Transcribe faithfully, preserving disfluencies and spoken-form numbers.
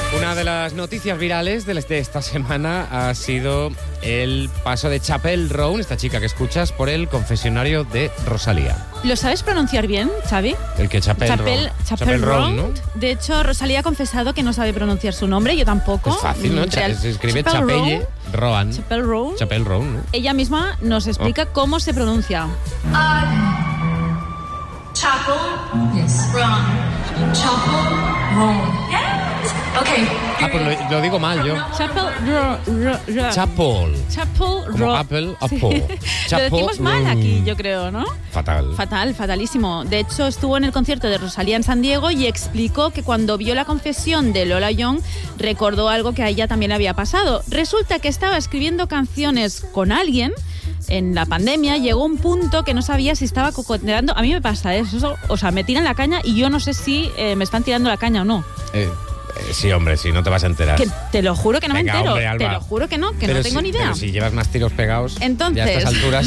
Una de las noticias virales de esta semana ha sido el paso de Chappell Roan, esta chica que escuchas, por el confesionario de Rosalía. ¿Lo sabes pronunciar bien, Xavi? El que Chappell Roan. Chappell Roan, ¿no? De hecho, Rosalía ha confesado que no sabe pronunciar su nombre, yo tampoco. Es fácil, ¿no? Real. Se escribe Chappell Roan. Chappell Roan. Chappell Roan, ¿no? Ella misma nos explica oh. cómo se pronuncia. Uh, Chappell yes. Roan. Chappell Roan. Yeah. Okay. Ah, pues lo, lo digo mal yo. Chappell Roan. Chappell. Chappell Roan. Apple, Apple. Sí. Lo decimos mal aquí, yo creo, ¿no? Fatal. Fatal, fatalísimo. De hecho, estuvo en el concierto de Rosalía en San Diego y explicó que cuando vio la confesión de Lola Young, recordó algo que a ella también le había pasado. Resulta que estaba escribiendo canciones con alguien. En la pandemia llegó un punto que no sabía si estaba cocoteando. A mí me pasa eso, o sea, me tiran la caña y yo no sé si eh, me están tirando la caña o no. Eh, eh, sí, hombre, sí, no te vas a enterar. Que te lo juro que no Venga, me entero. Hombre, Alba. Te lo juro que no, que pero no tengo si, ni idea. Pero si llevas más tiros pegados, entonces, ya a estas alturas.